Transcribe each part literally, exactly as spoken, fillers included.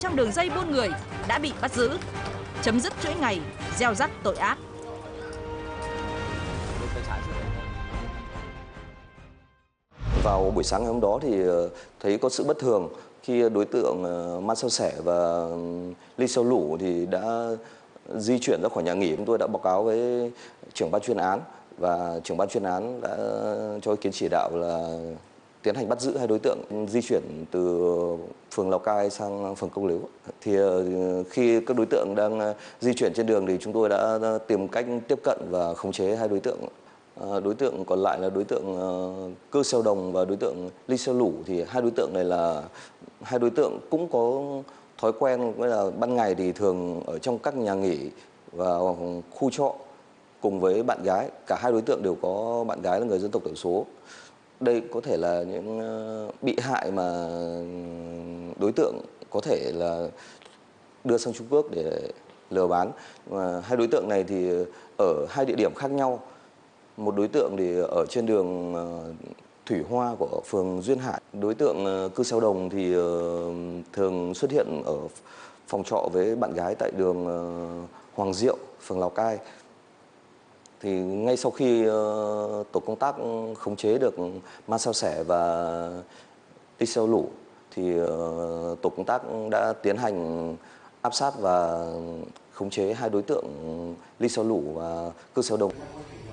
trong đường dây buôn người đã bị bắt giữ, chấm dứt chuỗi ngày gieo rắc tội ác. Vào buổi sáng ngày hôm đó thì thấy có sự bất thường khi đối tượng Ma Xeo Sẻ và Ly Xeo Lủ thì đã di chuyển ra khỏi nhà nghỉ. Chúng tôi đã báo cáo với trưởng ban chuyên án và trưởng ban chuyên án đã cho ý kiến chỉ đạo là tiến hành bắt giữ hai đối tượng di chuyển từ phường Lào Cai sang phường Cốc Lếu. Thì khi các đối tượng đang di chuyển trên đường thì chúng tôi đã tìm cách tiếp cận và khống chế hai đối tượng. Đối tượng còn lại là đối tượng Cơ Xeo Đồng và đối tượng Ly Xeo Lủ. Thì hai đối tượng này là hai đối tượng cũng có thói quen là ban ngày thì thường ở trong các nhà nghỉ và khu trọ cùng với bạn gái. Cả hai đối tượng đều có bạn gái là người dân tộc thiểu số. Đây có thể là những bị hại mà đối tượng có thể là đưa sang Trung Quốc để lừa bán. Và hai đối tượng này thì ở hai địa điểm khác nhau. Một đối tượng thì ở trên đường Thủy Hoa của phường Duyên Hải. Đối tượng Cơ Xeo Đồng thì thường xuất hiện ở phòng trọ với bạn gái tại đường Hoàng Diệu, phường Lào Cai. Thì ngay sau khi tổ công tác khống chế được Ma Xeo Sẻ và Ly Xeo Lủ thì tổ công tác đã tiến hành áp sát và khống chế hai đối tượng Ly Xeo Lủ và Cơ Xeo Đồng.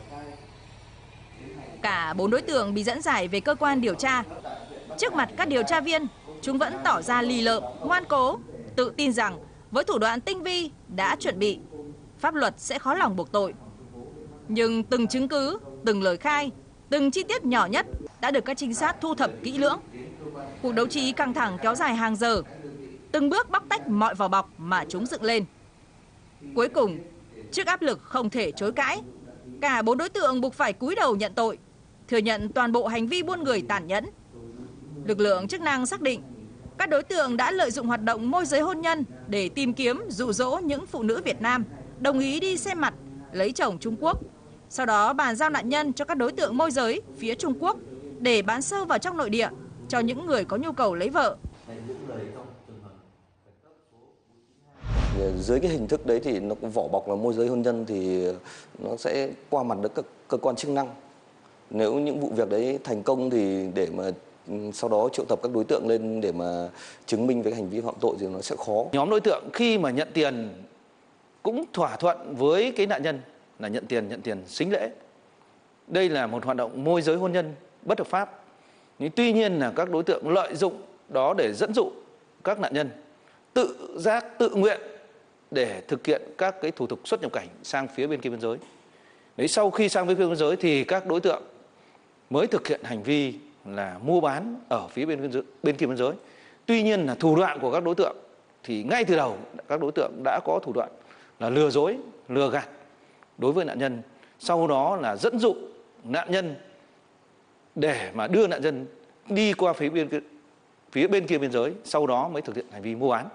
Cả bốn đối tượng bị dẫn giải về cơ quan điều tra. Trước mặt các điều tra viên, chúng vẫn tỏ ra lì lợm, ngoan cố, tự tin rằng với thủ đoạn tinh vi đã chuẩn bị, pháp luật sẽ khó lòng buộc tội. Nhưng từng chứng cứ, từng lời khai, từng chi tiết nhỏ nhất đã được các trinh sát thu thập kỹ lưỡng. Cuộc đấu trí căng thẳng kéo dài hàng giờ, từng bước bóc tách mọi vỏ bọc mà chúng dựng lên. Cuối cùng, trước áp lực không thể chối cãi, cả bốn đối tượng buộc phải cúi đầu nhận tội, thừa nhận toàn bộ hành vi buôn người tàn nhẫn. Lực lượng chức năng xác định các đối tượng đã lợi dụng hoạt động môi giới hôn nhân để tìm kiếm dụ dỗ những phụ nữ Việt Nam đồng ý đi xem mặt, lấy chồng Trung Quốc. Sau đó bàn giao nạn nhân cho các đối tượng môi giới phía Trung Quốc để bán sâu vào trong nội địa cho những người có nhu cầu lấy vợ. Dưới cái hình thức đấy thì nó vỏ bọc là môi giới hôn nhân thì nó sẽ qua mặt được các cơ quan chức năng. Nếu những vụ việc đấy thành công thì để mà sau đó triệu tập các đối tượng lên để mà chứng minh với hành vi phạm tội thì nó sẽ khó. Nhóm đối tượng khi mà nhận tiền cũng thỏa thuận với cái nạn nhân là nhận tiền nhận tiền sính lễ. Đây là một hoạt động môi giới hôn nhân bất hợp pháp. Nhưng tuy nhiên là các đối tượng lợi dụng đó để dẫn dụ các nạn nhân tự giác tự nguyện để thực hiện các cái thủ tục xuất nhập cảnh sang phía bên kia biên giới. Đấy, sau khi sang phía bên biên giới thì các đối tượng mới thực hiện hành vi là mua bán ở phía bên bên kia biên giới. Tuy nhiên là thủ đoạn của các đối tượng thì ngay từ đầu các đối tượng đã có thủ đoạn là lừa dối, lừa gạt đối với nạn nhân, sau đó là dẫn dụ nạn nhân để mà đưa nạn nhân đi qua phía bên phía bên kia biên giới, sau đó mới thực hiện hành vi mua bán.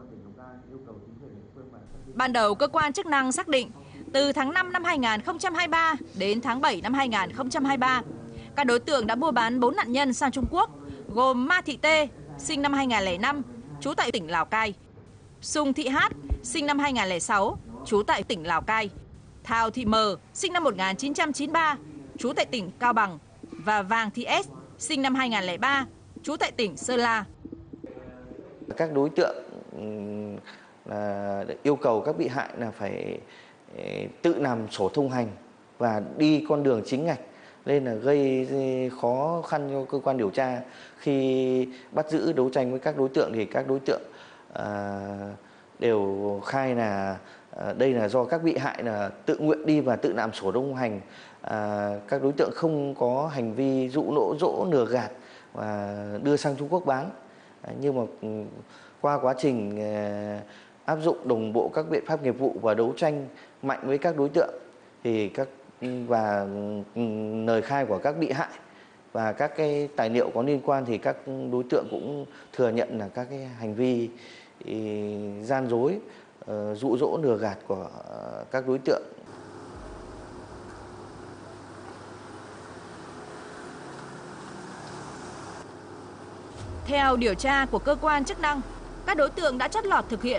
Ban đầu cơ quan chức năng xác định từ tháng năm năm hai nghìn không trăm hai mươi ba đến tháng bảy năm hai nghìn không trăm hai mươi ba, các đối tượng đã mua bán bốn nạn nhân sang Trung Quốc, gồm Ma Thị Tê, sinh năm hai nghìn không trăm lẻ năm, trú tại tỉnh Lào Cai; Sùng Thị Hát, sinh năm hai nghìn không trăm lẻ sáu, trú tại tỉnh Lào Cai; Thào Thị Mờ, sinh năm một nghìn chín trăm chín mươi ba, trú tại tỉnh Cao Bằng; và Vàng Thị S, sinh năm hai nghìn không trăm lẻ ba, trú tại tỉnh Sơn La. Các đối tượng là yêu cầu các bị hại là phải tự làm sổ thông hành và đi con đường chính ngạch, nên là gây khó khăn cho cơ quan điều tra. Khi bắt giữ đấu tranh với các đối tượng thì các đối tượng à, đều khai là à, đây là do các bị hại là tự nguyện đi và tự làm sổ thông hành. À, các đối tượng không có hành vi dụ nỗ dỗ lừa gạt và đưa sang Trung Quốc bán. À, nhưng mà qua quá trình à, áp dụng đồng bộ các biện pháp nghiệp vụ và đấu tranh mạnh với các đối tượng thì các và lời khai của các bị hại và các cái tài liệu có liên quan thì các đối tượng cũng thừa nhận là các cái hành vi gian dối, dụ dỗ lừa gạt của các đối tượng. Theo điều tra của cơ quan chức năng, các đối tượng đã chót lọt thực hiện